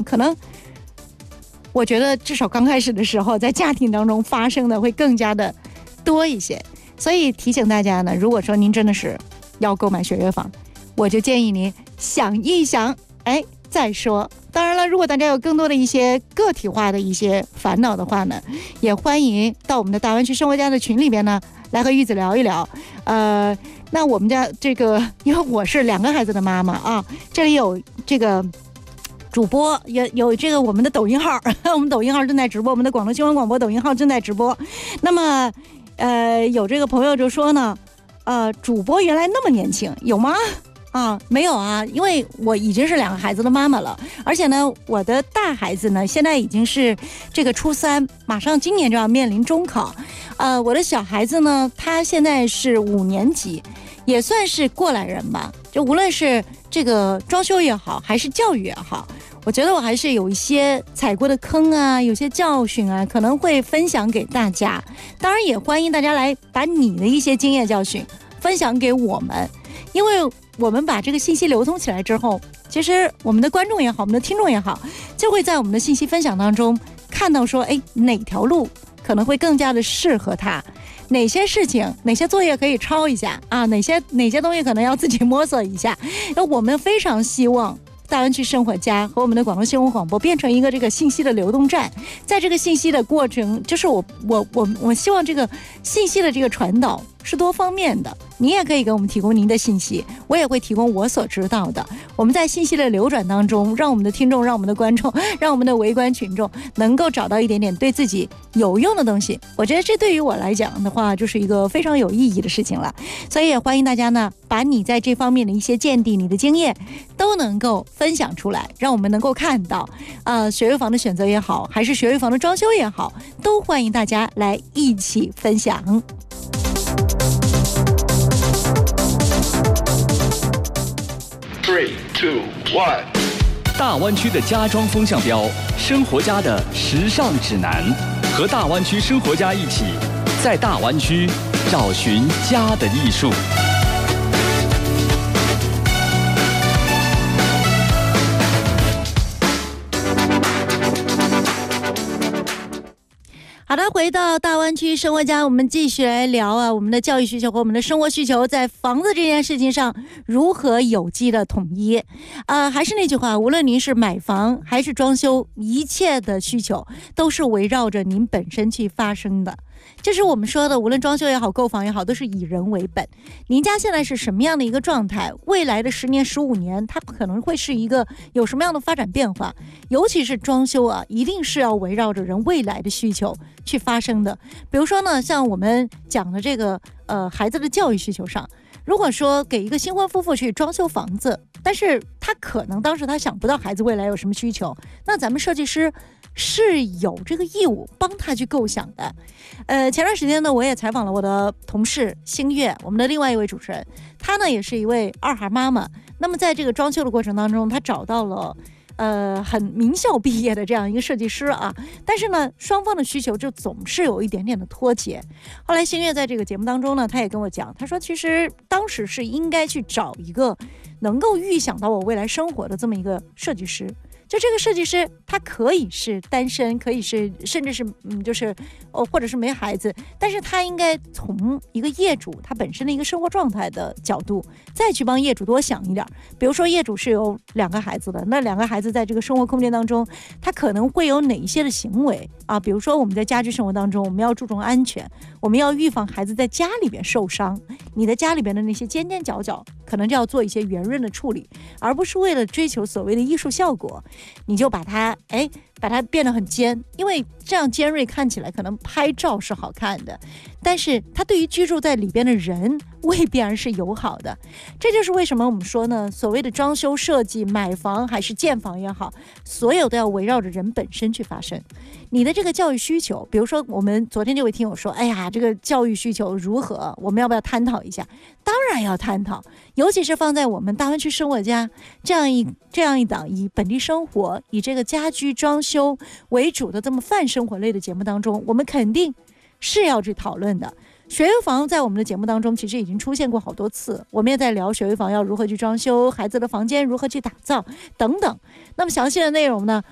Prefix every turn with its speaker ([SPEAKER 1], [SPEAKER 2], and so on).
[SPEAKER 1] 可能我觉得至少刚开始的时候，在家庭当中发生的会更加的多一些。所以提醒大家呢，如果说您真的是要购买学乐坊，我就建议您想一想，再说。当然了，如果大家有更多的一些个体化的一些烦恼的话呢，也欢迎到我们的大湾区生活家的群里边呢，来和玉子聊一聊。那我们家这个，因为我是2个孩子的妈妈啊，这里有这个主播，也有这个我们的抖音号，我们抖音号正在直播，我们的广东新闻广播抖音号正在直播。那么有这个朋友就说呢，主播原来那么年轻，有吗？没有啊，因为我已经是2个孩子的妈妈了，而且呢，我的大孩子呢现在已经是这个初3，马上今年就要面临中考。我的小孩子呢，他现在是5年级，也算是过来人吧。就无论是这个装修也好，还是教育也好，我觉得我还是有一些踩过的坑啊，有些教训啊，可能会分享给大家。当然也欢迎大家来把你的一些经验教训分享给我们，因为我们把这个信息流通起来之后，其实我们的观众也好，我们的听众也好，就会在我们的信息分享当中看到说，哪条路可能会更加的适合他，哪些事情哪些作业可以抄一下啊，哪些东西可能要自己摸索一下。那我们非常希望大湾区生活家和我们的广东新闻广播变成一个这个信息的流动站，在这个信息的过程，就是我希望这个信息的这个传导是多方面的，你也可以给我们提供您的信息，我也会提供我所知道的。我们在信息的流转当中，让我们的听众，让我们的观众，让我们的围观群众能够找到一点点对自己有用的东西。我觉得这对于我来讲的话，就是一个非常有意义的事情了。所以也欢迎大家呢，把你在这方面的一些见地、你的经验都能够分享出来，让我们能够看到学乐坊的选择也好，还是学乐坊的装修也好，都欢迎大家来一起分享。
[SPEAKER 2] 3, 2, 1。
[SPEAKER 3] 大湾区的家装风向标，生活家的时尚指南，和大湾区生活家一起，在大湾区找寻家的艺术。
[SPEAKER 1] 好的，回到大湾区生活家，我们继续来聊我们的教育需求和我们的生活需求在房子这件事情上如何有机的统一。还是那句话，无论您是买房还是装修，一切的需求都是围绕着您本身去发生的。就是我们说的，无论装修也好，购房也好，都是以人为本。您家现在是什么样的一个状态？未来的10年、15年，它可能会是一个有什么样的发展变化？尤其是装修一定是要围绕着人未来的需求去发生的。比如说呢，像我们讲的这个孩子的教育需求上，如果说给一个新婚夫妇去装修房子，但是他可能当时他想不到孩子未来有什么需求，那咱们设计师是有这个义务帮他去构想的。前段时间呢，我也采访了我的同事星月，我们的另外一位主持人，她呢也是一位2孩妈妈。那么在这个装修的过程当中，她找到了很名校毕业的这样一个设计师但是呢，双方的需求就总是有一点点的脱节。后来星月在这个节目当中呢，他也跟我讲，他说其实当时是应该去找一个能够预想到我未来生活的这么一个设计师。就这个设计师，他可以是单身，可以是甚至是或者是没孩子，但是他应该从一个业主他本身的一个生活状态的角度，再去帮业主多想一点。比如说业主是有2个孩子的，那2个孩子在这个生活空间当中，他可能会有哪一些的行为比如说我们在家居生活当中，我们要注重安全，我们要预防孩子在家里边受伤，你的家里边的那些尖尖角角可能就要做一些圆润的处理，而不是为了追求所谓的艺术效果，你就把它变得很尖，因为这样尖锐看起来可能拍照是好看的，但是它对于居住在里边的人未必然是友好的。这就是为什么我们说呢，所谓的装修设计，买房还是建房也好，所有都要围绕着人本身去发生。你的这个教育需求，比如说我们昨天这位听友说，这个教育需求如何，我们要不要探讨一下？当然要探讨，尤其是放在我们大湾区生活家这样一档以本地生活，以这个家居装修为主的这么泛生活类的节目当中，我们肯定是要去讨论的。学位房在我们的节目当中其实已经出现过好多次，我们也在聊学位房要如何去装修，孩子的房间如何去打造等等。那么详细的内容呢，